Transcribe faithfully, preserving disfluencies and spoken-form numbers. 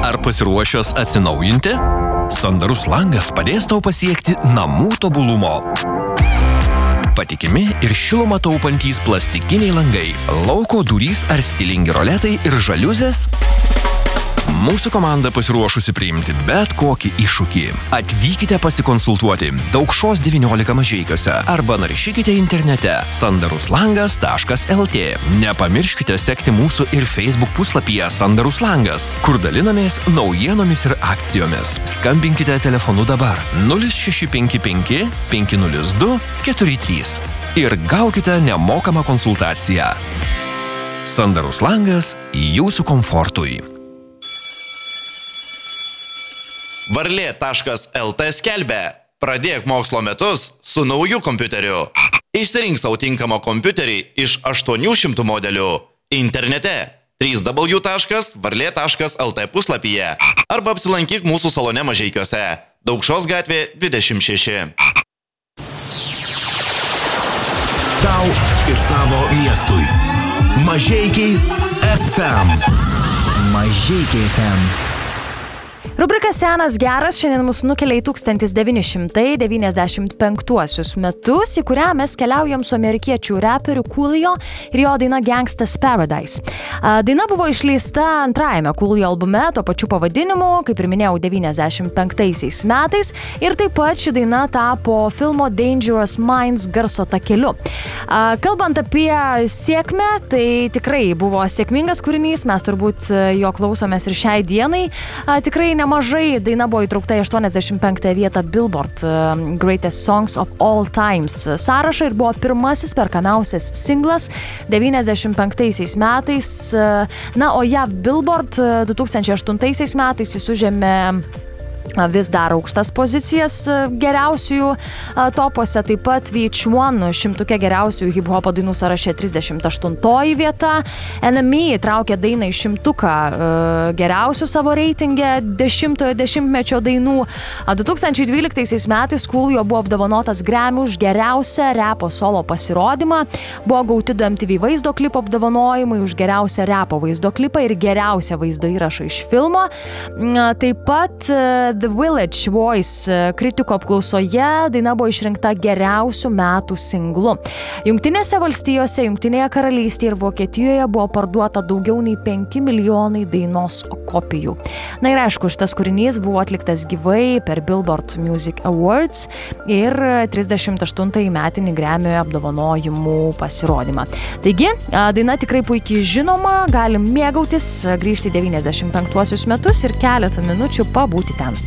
Ar pasiruošęs atsinaujinti? Sandarus langas padės tau pasiekti namų tobulumo. Patikimi ir šilumą taupantys plastikiniai langai, lauko durys ar stilingi roletai ir žaliuzės? Mūsų komanda pasiruošusi priimti bet kokį iššūkį. Atvykite pasikonsultuoti Daukšos devyniolika Mažeikiuose arba naršykite internete sandaruslangas taškas lt. Nepamirškite sekti mūsų ir Facebook puslapyje Sandarus langas, kur dalinamės naujienomis ir akcijomis. Skambinkite telefonu dabar nulis šeši penki penki penki nulis du keturi trys ir gaukite nemokamą konsultaciją. Sandarus langas jūsų komfortui. Varlė taškas lt skelbia: pradėk mokslo metus su nauju kompiuteriu. Išsirink savo tinkamą kompiuterį iš aštuonių šimtų modelių internete w w w taškas varlė taškas lt puslapyje arba apsilankyk mūsų salone Mažeikiuose, Daukšos gatvė dvidešimt šeši. Tau ir tavo miestui. Mažeikiai F M. Mažeikiai F M. Rubrika Senas geras šiandien mus nukelia į tūkstantis devyni šimtai devyniasdešimt penktuosius metus, į kurią mes keliaujam su amerikiečių reperiu Coolio ir jo daina Gangsta's Paradise. Daina buvo išleista antrajame Coolio albume, tuo pačiu pavadinimu, kaip ir minėjau, devyniasdešimt penktaisiais metais, ir taip pat ši daina tapo filmo Dangerous Minds garso takeliu. Kalbant apie sėkmę, tai tikrai buvo sėkmingas kūrinys, mes turbūt jo klausomės ir šiai dienai. Tikrai nemažai, daina buvo įtraukta į aštuoniasdešimt penktąją vietą Billboard Greatest Songs of All Times sąrašą ir buvo pirmasis perkamiausias singlas devyniasdešimt penktaisiais metais. Na, o J A V Billboard du tūkstančiai aštuntaisiais metais jis užėmė vis dar aukštas pozicijas geriausiųjų topuose, taip pat V H one šimtuke geriausiųjų hip-hopo dainų sąraše trisdešimt aštuntoji vieta. N M E traukė dainą į šimtuką geriausių savo reitingę dešimtojo dešimtmečio dainų. du tūkstančiai dvyliktaisiais metais Coolio buvo apdovanotas Grammy už geriausią repo solo pasirodymą. Buvo gauti du M T V vaizdo klipo apdovanojimai už geriausią repo vaizdo klipą ir geriausią vaizdo įrašą iš filmo. Taip pat The Village Voice kritiko apklausoje daina buvo išrinkta geriausių metų singlu. Jungtinėse valstijose, Jungtinėje karalystėje ir Vokietijoje buvo parduota daugiau nei penki milijonai dainos kopijų. Na ir aišku, šitas kūrinys buvo atliktas gyvai per Billboard Music Awards ir trisdešimt aštuntąjį metinį Grammy apdovanojimų pasirodymą. Taigi, daina tikrai puikiai žinoma, galim mėgautis, grįžti į devyniasdešimt penktuosius metus ir keletą minučių pabūti ten.